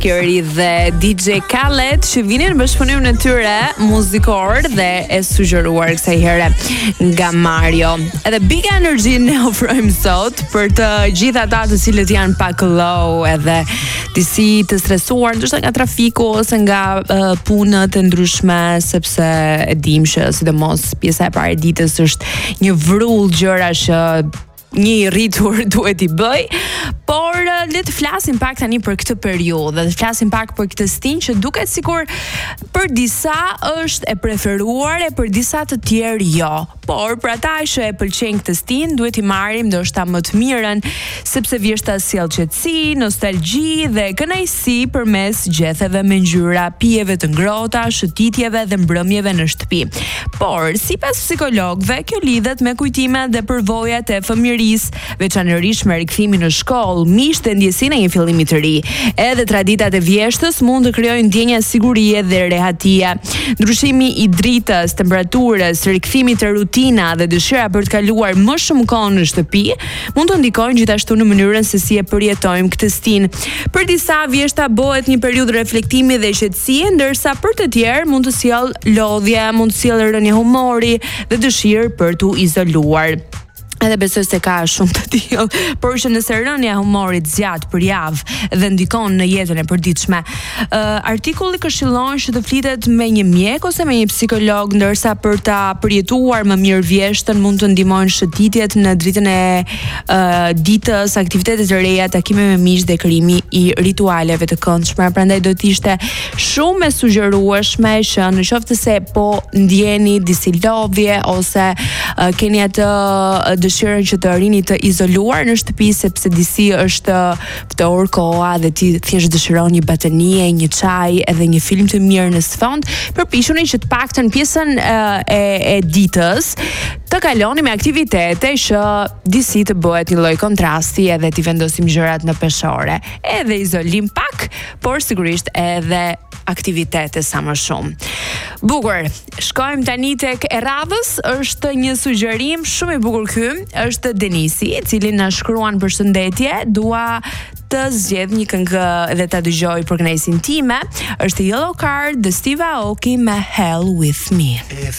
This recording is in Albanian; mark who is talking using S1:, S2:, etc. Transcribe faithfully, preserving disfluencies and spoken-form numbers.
S1: Curry dhe D J Khaled që vinin në bashkëpunimin e tyre muzikor dhe e sugjeruar kësaj here nga Mario. Edhe Big Energy ne ofrojmë sot për të gjithë ata të cilët janë pak low edhe disi të stresuar, ndoshta nga trafiku ose nga uh, punët e ndryshme, sepse e dim që sidomos pjesa e parë e ditës është një vrull gjëra që një i rritur duhet i bëj, por le të flasim pak tani për këtë periudhë, dhe të flasim pak për këtë stinj që duket sikur për disa është e preferuar e për disa të tjerë jo. Por për ata që e pëlqejnë këtë stinj, duhet i marrim ndoshta më të mirën, sepse vjeshta sjell qetësi, nostalgji dhe kënaqësi përmes gjetheve me ngjyra, pijeve të ngrohta, shëtitjeve dhe mbrëmjeve në shtëpi. Por sipas psikologëve, kjo lidhet me kujtimet dhe përvojat e fëmijërisë, veçanërisht me rikthimin në shkollë, mish dhe ndjesinë e një fillimi të ri. Edhe traditat e vjeshtës mund të krijojnë ndjenja sigurie dhe rehatie. Ndryshimi i dritës, temperaturës, rikthimi te rutina dhe dëshira për të kaluar më shumë kohë në shtëpi mund të ndikojnë gjithashtu në mënyrën se si e përjetojmë këtë stinj. Për disa vjeshta bëhet një periudhë reflektimi dhe qetësie, ndërsa për të tjerë mund të sjellë lodhje, mund të sjellë rënje humori dhe dëshirë për t'u izoluar. Edhe besoj se ka shumë të tillë, por që nëse rënja e humorit zgjat për javë dhe ndikon në jetën e përditshme, uh, artikulli këshillon që të flitet me një mjek ose me një psikolog, ndërsa për ta përjetuar më mirë vjeshtën mund të ndihmojnë shëtitjet në dritën e uh, ditës, aktivitetet të reja, takime me miq dhe krijimi i ritualeve të këndshme. Prandaj do të ishte shumë e sugjerueshme që në qoftë se po ndjeni disi lodhje ose uh, keni atë dëshirën që të rini të izoluar në shtëpi, sepse disi është ftohur koha dhe ti thjesht dëshiron një batanie, një çaj edhe një film të mirë në sfond, përpiquni që të paktën pjesën uh, e, e ditës të kaloni me aktivitete që disi të bëhet një lloj kontrasti edhe t'i vendosim gjërat në peshore. Edhe izolim pak, por sigurisht edhe aktivitete sa më shumë. Bukur, shkojmë tani tek e radhës, është një sugjerim shumë i bukur ky, është Denisi, i cili na shkruan përshëndetje, dua të zgjedh një këngë dhe ta dëgjoj për kënaqësinë time. Është Yellow Card, The Steve Aoki me Hell With Me.
S2: If